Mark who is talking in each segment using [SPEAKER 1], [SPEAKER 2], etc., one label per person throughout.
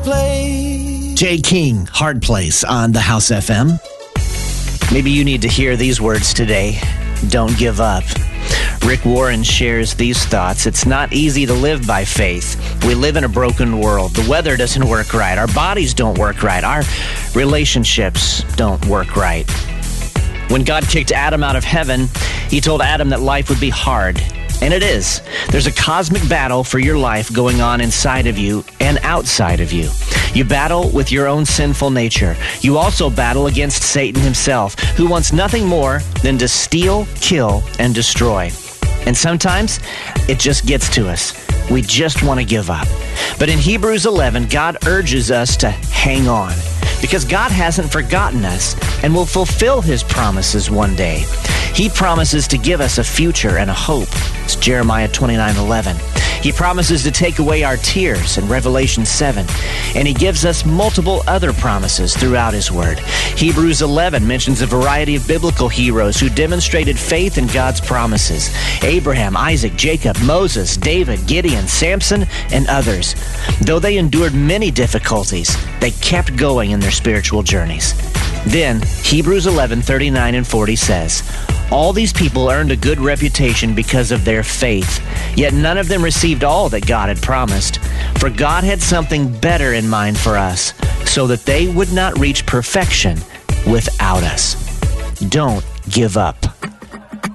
[SPEAKER 1] place.
[SPEAKER 2] Jay King, Hard Place on the House FM. Maybe you need to hear these words today. Don't give up. Rick Warren shares these thoughts. It's not easy to live by faith. We live in a broken world. The weather doesn't work right. Our bodies don't work right. Our relationships don't work right. When God kicked Adam out of heaven, he told Adam that life would be hard. And it is. There's a cosmic battle for your life going on inside of you and outside of you. You battle with your own sinful nature. You also battle against Satan himself, who wants nothing more than to steal, kill, and destroy. And sometimes it just gets to us. We just want to give up. But in Hebrews 11, God urges us to hang on, because God hasn't forgotten us and will fulfill his promises one day. He promises to give us a future and a hope. It's Jeremiah 29:11. He promises to take away our tears in Revelation 7. And he gives us multiple other promises throughout his word. Hebrews 11 mentions a variety of biblical heroes who demonstrated faith in God's promises. Abraham, Isaac, Jacob, Moses, David, Gideon, Samson, and others. Though they endured many difficulties, they kept going in their spiritual journeys. Then, Hebrews 11:39 and 40 says, all these people earned a good reputation because of their faith, yet none of them received all that God had promised. For God had something better in mind for us, so that they would not reach perfection without us. Don't give up.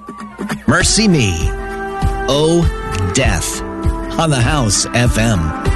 [SPEAKER 2] Mercy Me, Oh Death, on the House FM.